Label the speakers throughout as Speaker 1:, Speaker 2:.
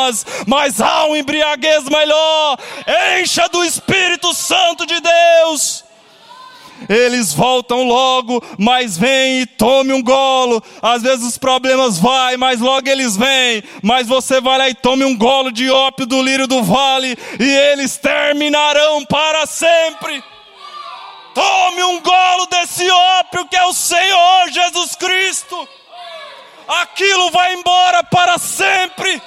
Speaker 1: mas há uma embriaguez melhor. Encha do Espírito Santo de Deus. Eles voltam logo, mas vem e tome um golo. Às vezes os problemas vai, mas logo eles vêm. Mas você vai lá e tome um golo de ópio do lírio do vale, e eles terminarão para sempre. Tome um golo desse ópio que é o Senhor Jesus Cristo. Aquilo vai embora para sempre.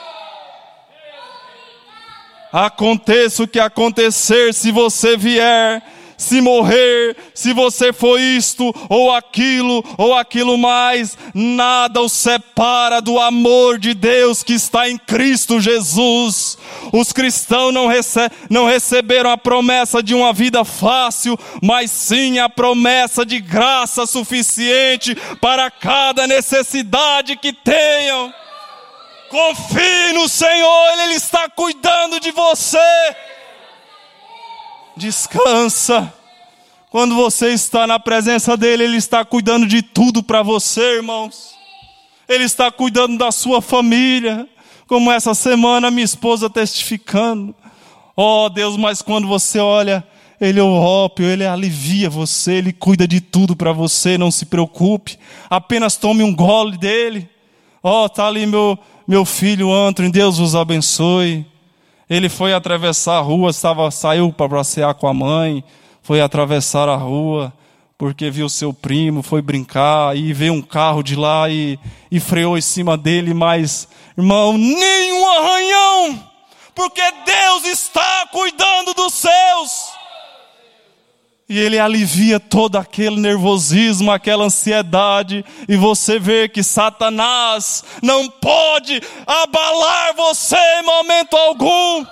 Speaker 1: Aconteça o que acontecer, se você vier, se morrer, se você for isto, ou aquilo mais, nada o separa do amor de Deus que está em Cristo Jesus. Os cristãos não receberam a promessa de uma vida fácil, mas sim a promessa de graça suficiente para cada necessidade que tenham. Confie no Senhor, Ele está cuidando de você. Descansa. Quando você está na presença dEle, Ele está cuidando de tudo para você, irmãos. Ele está cuidando da sua família. Como essa semana minha esposa testificando. Oh Deus, mas quando você olha, Ele é o ópio, Ele alivia você, Ele cuida de tudo para você, não se preocupe. Apenas tome um gole dEle. Oh, está ali meu filho Antônio, Deus vos abençoe. Ele foi atravessar a rua, saiu para passear com a mãe, foi atravessar a rua, porque viu seu primo, foi brincar, e veio um carro de lá e freou em cima dele, mas, irmão, nenhum arranhão, porque Deus está cuidando dos seus. E Ele alivia todo aquele nervosismo, aquela ansiedade. E você vê que Satanás não pode abalar você em momento algum.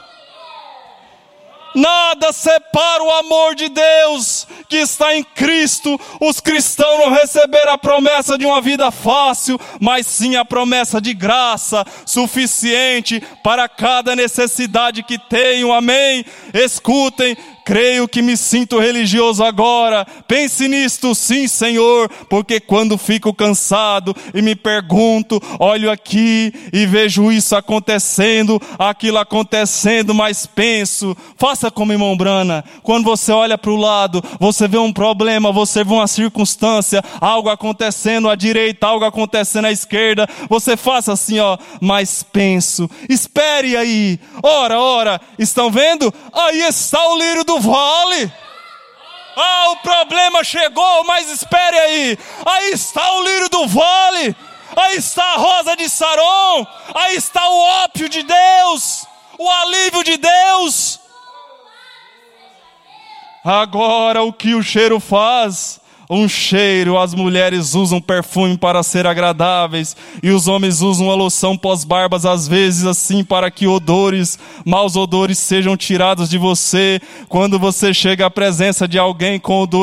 Speaker 1: Nada separa o amor de Deus que está em Cristo. Os cristãos não receberam a promessa de uma vida fácil, mas sim a promessa de graça suficiente para cada necessidade que tenham. Amém? Escutem. Creio que me sinto religioso agora. Pense nisto, sim, Senhor, porque quando fico cansado e me pergunto, olho aqui e vejo isso acontecendo, aquilo acontecendo, mas penso, faça como irmão Brana, quando você olha para o lado, você vê um problema, você vê uma circunstância, algo acontecendo à direita, algo acontecendo à esquerda, você faça assim, mas penso, espere aí, ora, estão vendo? Aí está o lírio do vale. O problema chegou, mas espere aí. Aí está o lírio do vale. Aí está a rosa de Saron. Aí está o ópio de Deus, o alívio de Deus. Agora o que o cheiro faz? Um cheiro, as mulheres usam perfume para ser agradáveis, e os homens usam a loção pós-barbas, às vezes assim, para que maus odores sejam tirados de você. Quando você chega à presença de alguém com odor